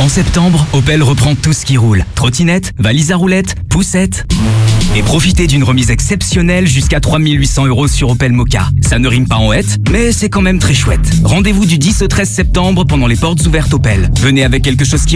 En septembre, Opel reprend tout ce qui roule. Trottinette, valise à roulettes, poussette. Et profitez d'une remise exceptionnelle jusqu'à 3 800 € sur Opel Mokka. Ça ne rime pas en hête, mais c'est quand même très chouette. Rendez-vous du 10 au 13 septembre pendant les portes ouvertes Opel. Venez avec quelque chose qui